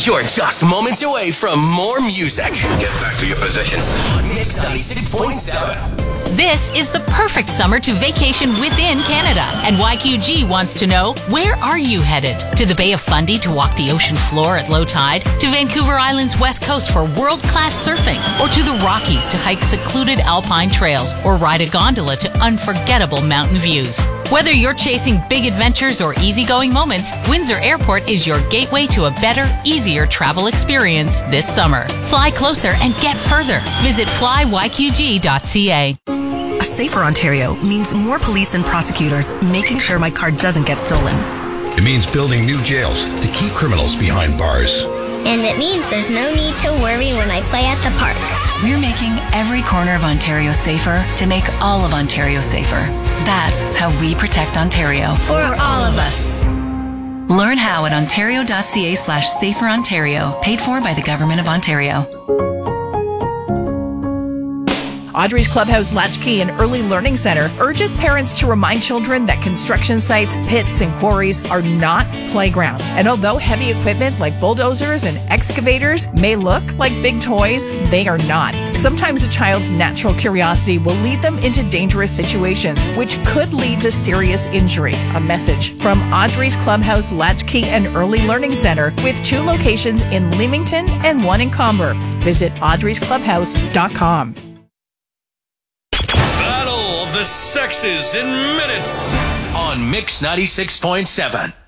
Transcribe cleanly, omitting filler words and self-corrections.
You're just moments away from more music. Get back to your positions. On Mix 96.7. This is the perfect summer to vacation within Canada. And YQG wants to know, where are you headed? To the Bay of Fundy to walk the ocean floor at low tide? To Vancouver Island's west coast for world-class surfing? Or to the Rockies to hike secluded alpine trails? Or ride a gondola to unforgettable mountain views? Whether you're chasing big adventures or easygoing moments, Windsor Airport is your gateway to a better, easier travel experience this summer. Fly closer and get further. Visit flyyqg.ca. A safer Ontario means more police and prosecutors making sure my car doesn't get stolen. It means building new jails to keep criminals behind bars. And it means there's no need to worry when I play at the park. We're making every corner of Ontario safer to make all of Ontario safer. That's how we protect Ontario. For all of us. Learn how at ontario.ca/saferontario, paid for by the Government of Ontario. Audrey's Clubhouse Latchkey and Early Learning Centre urges parents to remind children that construction sites, pits, and quarries are not playgrounds. And although heavy equipment like bulldozers and excavators may look like big toys, they are not. Sometimes a child's natural curiosity will lead them into dangerous situations, which could lead to serious injury. A message from Audrey's Clubhouse Latchkey and Early Learning Centre with 2 locations in Leamington and 1 in Comber. Visit audreysclubhouse.com. The sexes in minutes on Mix 96.7.